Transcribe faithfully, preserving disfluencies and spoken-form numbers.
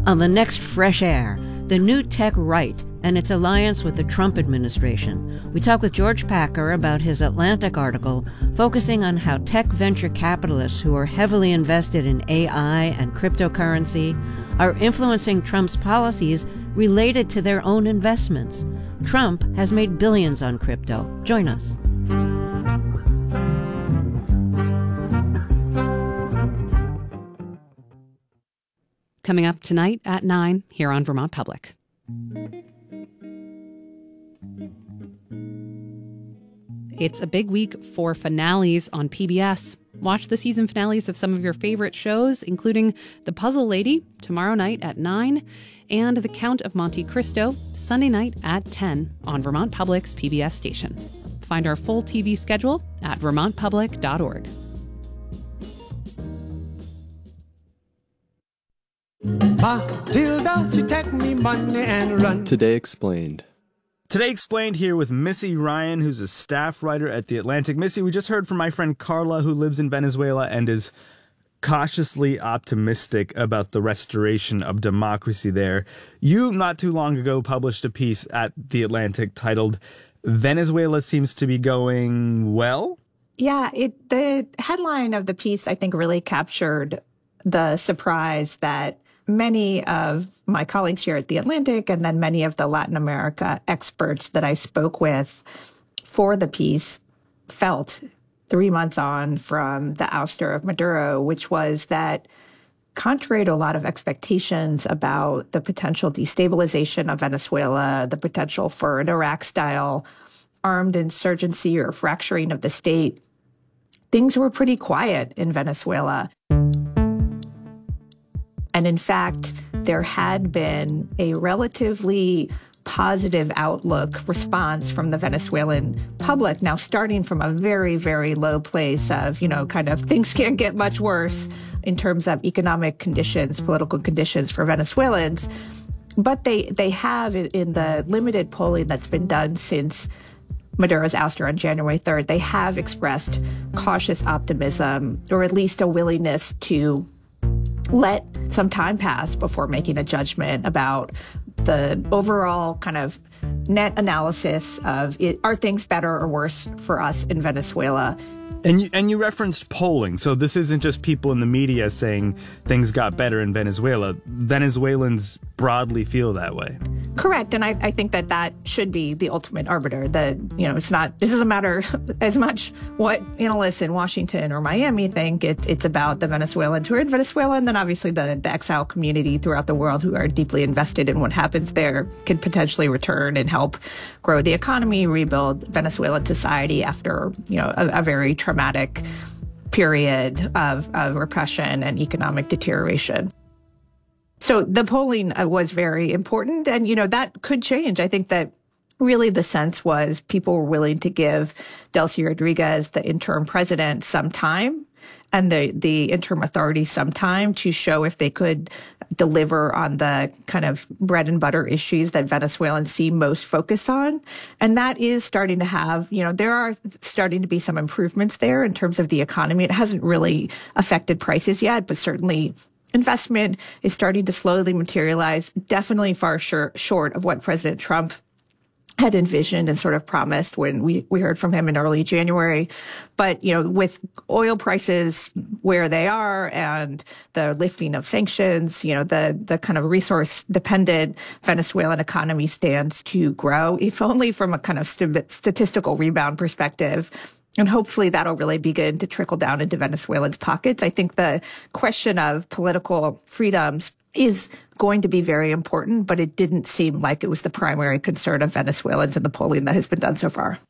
On the next Fresh Air, the new tech right and its alliance with the Trump administration. We talk with George Packer about his Atlantic article focusing on how tech venture capitalists who are heavily invested in A I and cryptocurrency are influencing Trump's policies related to their own investments. Trump has made billions on crypto. Join us. Coming up tonight at nine here on Vermont Public. It's a big week for finales on P B S. Watch the season finales of some of your favorite shows, including The Puzzle Lady tomorrow night at nine and The Count of Monte Cristo Sunday night at ten on Vermont Public's P B S station. Find our full T V schedule at vermont public dot org. Matilda, she take me money and run. Today Explained. Today Explained here with Missy Ryan, who's a staff writer at The Atlantic. Missy, we just heard from my friend Carla, who lives in Venezuela and is cautiously optimistic about the restoration of democracy there. You, not too long ago, published a piece at The Atlantic titled, Venezuela Seems to Be Going Well? Yeah, it, the headline of the piece, I think, really captured the surprise that many of my colleagues here at The Atlantic and then many of the Latin America experts that I spoke with for the piece felt three months on from the ouster of Maduro, which was that contrary to a lot of expectations about the potential destabilization of Venezuela, the potential for an Iraq-style armed insurgency or fracturing of the state, things were pretty quiet in Venezuela. And in fact, there had been a relatively positive outlook response from the Venezuelan public, now starting from a very, very low place of, you know, kind of things can't get much worse in terms of economic conditions, political conditions for Venezuelans. But they, they have, in the limited polling that's been done since Maduro's ouster on January third, they have expressed cautious optimism, or at least a willingness to let some time pass before making a judgment about the overall kind of net analysis of it, are things better or worse for us in Venezuela. And you, and you referenced polling, so this isn't just people in the media saying things got better in Venezuela. Venezuelans broadly feel that way. Correct, and I, I think that that should be the ultimate arbiter. That, you know, it's not, it doesn't matter as much what analysts in Washington or Miami think. It, it's about the Venezuelans who are in Venezuela, and then obviously the, the exile community throughout the world who are deeply invested in what happens there can potentially return and help grow the economy, rebuild Venezuelan society after, you know, a, a very traumatic period of, of repression and economic deterioration. So the polling was very important, and, you know, that could change. I think that really the sense was people were willing to give Delcy Rodriguez, the interim president, some time, and the, the interim authorities some time to show if they could deliver on the kind of bread and butter issues that Venezuelans seem most focused on. And that is starting to have, you know, there are starting to be some improvements there in terms of the economy. It hasn't really affected prices yet, but certainly investment is starting to slowly materialize, definitely far short, short of what President Trump had envisioned and sort of promised when we, we heard from him in early January. But, you know, with oil prices where they are and the lifting of sanctions, you know, the, the kind of resource dependent Venezuelan economy stands to grow, if only from a kind of st- statistical rebound perspective. And hopefully that'll really begin to trickle down into Venezuelans' pockets. I think the question of political freedoms is going to be very important, but it didn't seem like it was the primary concern of Venezuelans in the polling that has been done so far.